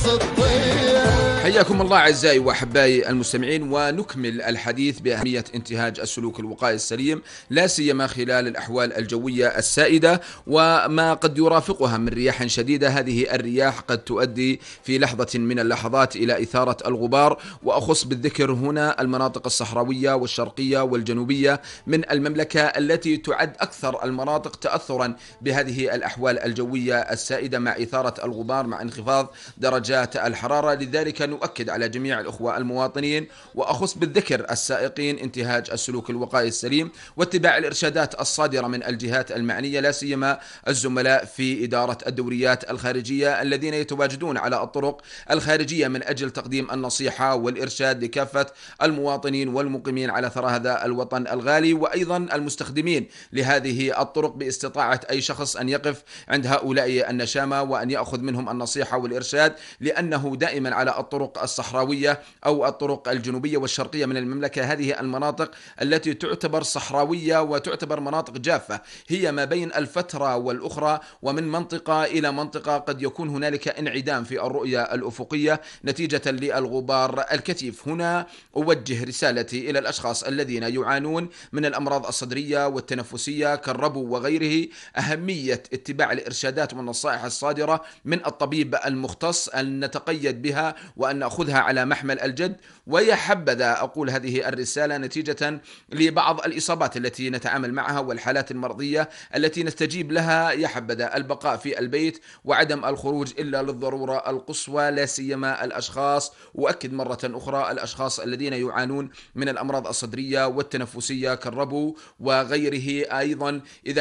حياكم الله أعزائي وأحبائي المستمعين، ونكمل الحديث بأهمية انتهاج السلوك الوقائي السليم، لا سيما خلال الأحوال الجوية السائدة وما قد يرافقها من رياح شديدة. هذه الرياح قد تؤدي في لحظة من اللحظات إلى إثارة الغبار، وأخص بالذكر هنا المناطق الصحراوية والشرقية والجنوبية من المملكة، التي تعد أكثر المناطق تأثرا بهذه الأحوال الجوية السائدة مع إثارة الغبار مع انخفاض درجات الحرارة. لذلك نؤكد على جميع الأخوة المواطنين وأخص بالذكر السائقين انتهاج السلوك الوقائي السليم واتباع الإرشادات الصادرة من الجهات المعنية، لا سيما الزملاء في إدارة الدوريات الخارجية الذين يتواجدون على الطرق الخارجية من أجل تقديم النصيحة والإرشاد لكافة المواطنين والمقيمين على ثرى هذا الوطن الغالي، وأيضا المستخدمين لهذه الطرق باستطاعة أي شخص أن يقف عند هؤلاء النشامة وأن يأخذ منهم النصيحة والإرشاد، لأنه دائما على الطرق الصحراوية أو الطرق الجنوبية والشرقية من المملكة، هذه المناطق التي تعتبر صحراوية وتعتبر مناطق جافة، هي ما بين الفترة والأخرى، ومن منطقة إلى منطقة قد يكون هنالك انعدام في الرؤية الأفقية نتيجة للغبار الكثيف. هنا أوجه رسالتي إلى الأشخاص الذين يعانون من الأمراض الصدرية والتنفسية كالربو وغيره، أهمية اتباع الإرشادات والنصائح الصادرة من الطبيب المختص، أن نتقيد بها وأن نأخذها على محمل الجد. ويا حبذا أقول هذه الرسالة نتيجة لبعض الإصابات التي نتعامل معها والحالات المرضية التي نستجيب لها، يا حبذا البقاء في البيت وعدم الخروج إلا للضرورة القصوى، لا سيما الأشخاص، وأكد مرة أخرى، الأشخاص الذين يعانون من الأمراض الصدرية والتنفسية كالربو وغيره. أيضا إذا